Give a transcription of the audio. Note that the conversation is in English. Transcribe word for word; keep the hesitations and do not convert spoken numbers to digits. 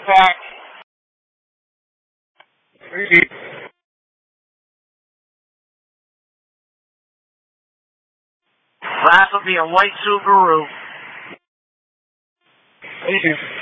pack. Last will be a white Subaru. Thank you.